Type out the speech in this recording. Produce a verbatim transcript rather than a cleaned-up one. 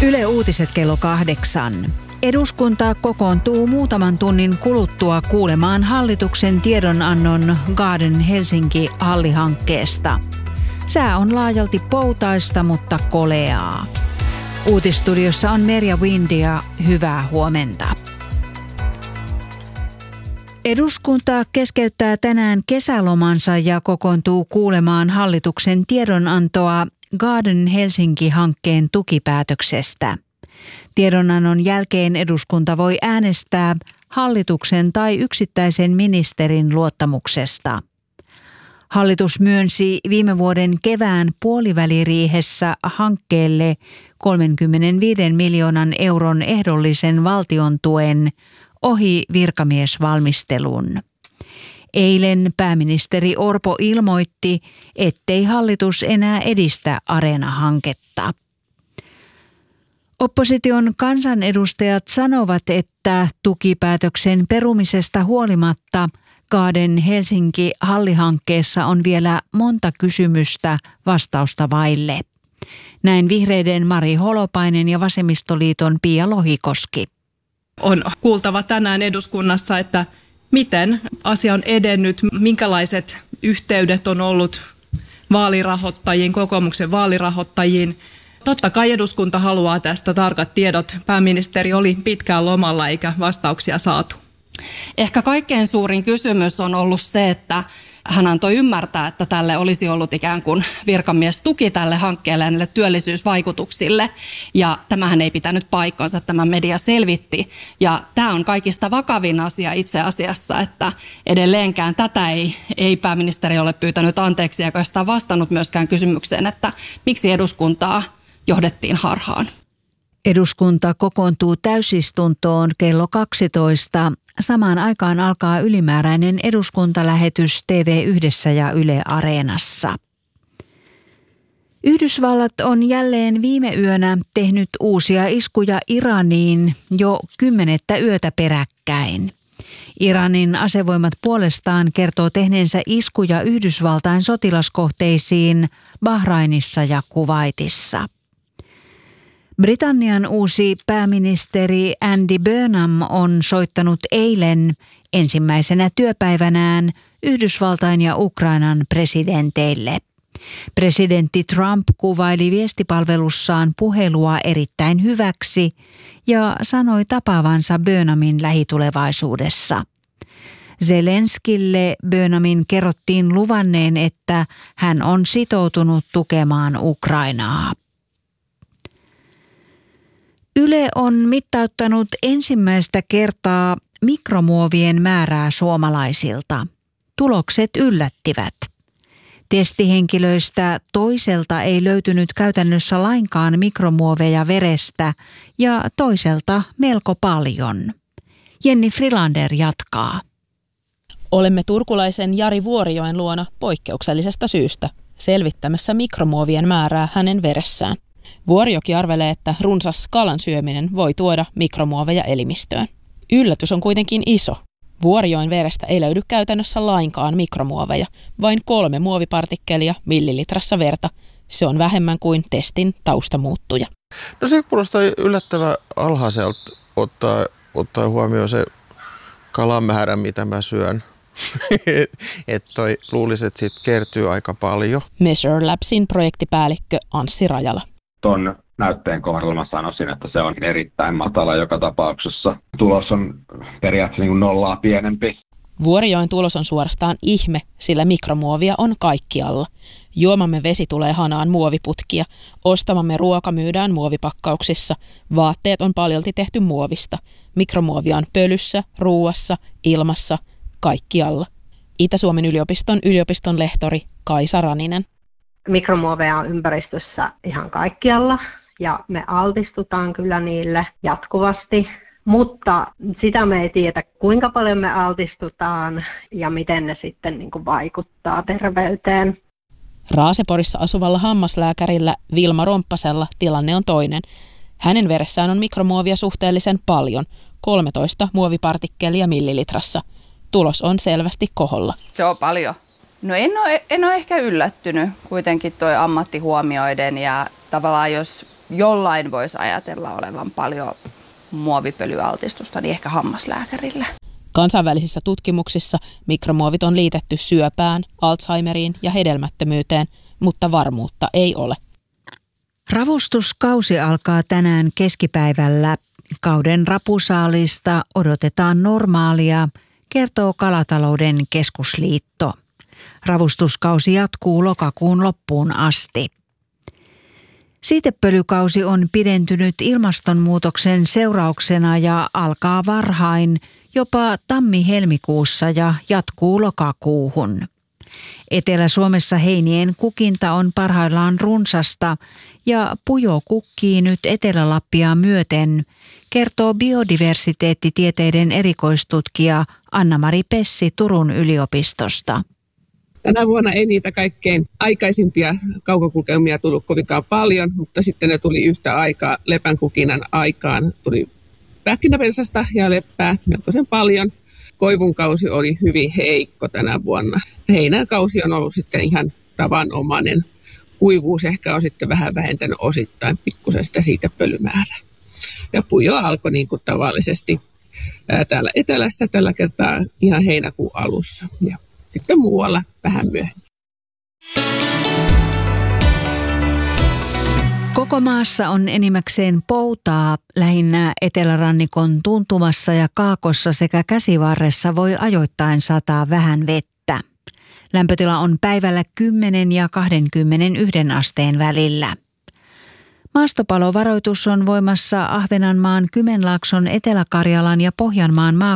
Yle Uutiset kello kahdeksan. Eduskunta kokoontuu muutaman tunnin kuluttua kuulemaan hallituksen tiedonannon Garden Helsinki-hallihankkeesta. Sää on laajalti poutaista, mutta koleaa. Uutisstudiossa on Merja Windia. Hyvää huomenta. Eduskunta keskeyttää tänään kesälomansa ja kokoontuu kuulemaan hallituksen tiedonantoa Garden Helsinki-hankkeen tukipäätöksestä. Tiedonannon jälkeen eduskunta voi äänestää hallituksen tai yksittäisen ministerin luottamuksesta. Hallitus myönsi viime vuoden kevään puoliväliriihessä hankkeelle kolmekymmentäviisi miljoonan euron ehdollisen valtion tuen ohi virkamiesvalmistelun. Eilen pääministeri Orpo ilmoitti, ettei hallitus enää edistä Areena-hanketta. Opposition kansanedustajat sanovat, että tukipäätöksen perumisesta huolimatta Garden Helsinki-hallihankkeessa on vielä monta kysymystä vastausta vaille. Näin vihreiden Mari Holopainen ja vasemmistoliiton Pia Lohikoski. On kuultava tänään eduskunnassa, että miten asia on edennyt, minkälaiset yhteydet on ollut vaalirahoittajiin, kokoomuksen vaalirahoittajiin. Totta kai eduskunta haluaa tästä tarkat tiedot. Pääministeri oli pitkään lomalla eikä vastauksia saatu. Ehkä kaikkein suurin kysymys on ollut se, että hän antoi ymmärtää, että tälle olisi ollut ikään kuin virkamiestuki tälle hankkeelle ja näille työllisyysvaikutuksille. Ja tämähän ei pitänyt paikkansa, tämä media selvitti. Ja tämä on kaikista vakavin asia itse asiassa, että edelleenkään tätä ei, ei pääministeri ole pyytänyt anteeksi, eikä sitä vastannut myöskään kysymykseen, että miksi eduskuntaa johdettiin harhaan. Eduskunta kokoontuu täysistuntoon kello kaksitoista. Samaan aikaan alkaa ylimääräinen eduskuntalähetys T V yhdessä ja Yle Areenassa. Yhdysvallat on jälleen viime yönä tehnyt uusia iskuja Iraniin jo kymmenettä yötä peräkkäin. Iranin asevoimat puolestaan kertoo tehneensä iskuja Yhdysvaltain sotilaskohteisiin Bahrainissa ja Kuwaitissa. Britannian uusi pääministeri Andy Burnham on soittanut eilen ensimmäisenä työpäivänään Yhdysvaltain ja Ukrainan presidenteille. Presidentti Trump kuvaili viestipalvelussaan puhelua erittäin hyväksi ja sanoi tapaavansa Burnhamin lähitulevaisuudessa. Zelenskille Burnhamin kerrottiin luvanneen, että hän on sitoutunut tukemaan Ukrainaa. Yle on mittauttanut ensimmäistä kertaa mikromuovien määrää suomalaisilta. Tulokset yllättivät. Testihenkilöistä toiselta ei löytynyt käytännössä lainkaan mikromuoveja verestä ja toiselta melko paljon. Jenni Frilander jatkaa. Olemme turkulaisen Jari Vuorijoen luona poikkeuksellisesta syystä selvittämässä mikromuovien määrää hänen veressään. Vuorijoki arvelee, että runsas kalan syöminen voi tuoda mikromuoveja elimistöön. Yllätys on kuitenkin iso. Vuorijoen verestä ei löydy käytännössä lainkaan mikromuoveja, vain kolme muovipartikkelia millilitrassa verta. Se on vähemmän kuin testin taustamuuttuja. No se kuulostaa yllättävän alhaiselta ottaa, ottaa huomioon se kalan määrä, mitä mä syön. Että toi luulisi, että siitä kertyy aika paljon. Measure Labsin projektipäällikkö Anssi Rajala. Tuon näytteen kohdalla mä sanoisin, että se on erittäin matala joka tapauksessa. Tulos on periaatteessa niin kuin nollaa pienempi. Vuorijoen tulos on suorastaan ihme, sillä mikromuovia on kaikkialla. Juomamme vesi tulee hanaan muoviputkia, ostamamme ruoka myydään muovipakkauksissa, vaatteet on paljolti tehty muovista. Mikromuovia on pölyssä, ruuassa, ilmassa, kaikkialla. Itä-Suomen yliopiston yliopiston lehtori Kaisa Raninen. Mikromuoveja on ympäristössä ihan kaikkialla ja me altistutaan kyllä niille jatkuvasti, mutta sitä me ei tiedä, kuinka paljon me altistutaan ja miten ne sitten niin kuin vaikuttaa terveyteen. Raaseporissa asuvalla hammaslääkärillä Vilma Romppasella tilanne on toinen. Hänen veressään on mikromuovia suhteellisen paljon, kolmetoista muovipartikkelia millilitrassa. Tulos on selvästi koholla. Se on paljon. No en ole, en ole ehkä yllättynyt kuitenkin toi ammatti huomioiden ja tavallaan jos jollain voisi ajatella olevan paljon muovipölyaltistusta, niin ehkä hammaslääkärillä. Kansainvälisissä tutkimuksissa mikromuovit on liitetty syöpään, Alzheimeriin ja hedelmättömyyteen, mutta varmuutta ei ole. Ravustuskausi alkaa tänään keskipäivällä. Kauden rapusaalista odotetaan normaalia, kertoo Kalatalouden keskusliitto. Ravustuskausi jatkuu lokakuun loppuun asti. Siitepölykausi on pidentynyt ilmastonmuutoksen seurauksena ja alkaa varhain, jopa tammi-helmikuussa ja jatkuu lokakuuhun. Etelä-Suomessa heinien kukinta on parhaillaan runsasta ja pujo kukkii nyt Etelä-Lappia myöten, kertoo biodiversiteettitieteiden erikoistutkija Anna-Mari Pessi Turun yliopistosta. Tänä vuonna ei niitä kaikkein aikaisimpia kaukokulkeumia tullut kovinkaan paljon, mutta sitten ne tuli yhtä aikaa lepänkukinan aikaan. Tuli pähkinäpensasta ja leppää melkoisen paljon. Koivun kausi oli hyvin heikko tänä vuonna. Heinän kausi on ollut sitten ihan tavanomainen. Kuivuus ehkä on sitten vähän vähentänyt osittain pikkusen sitä siitepölymäärää. Ja pujo alkoi niin kuin tavallisesti ää, täällä etelässä tällä kertaa ihan heinäkuun alussa. Ja sitten muualla vähän myöhemmin. Koko maassa on enimmäkseen poutaa, lähinnä etelärannikon tuntumassa ja kaakossa sekä käsivarressa voi ajoittain sataa vähän vettä. Lämpötila on päivällä kymmenen ja kaksikymmentäyksi asteen välillä. Maastopalovaroitus on voimassa Ahvenanmaan, Kymenlaakson, Etelä-Karjalan ja Pohjanmaan maakunnassa.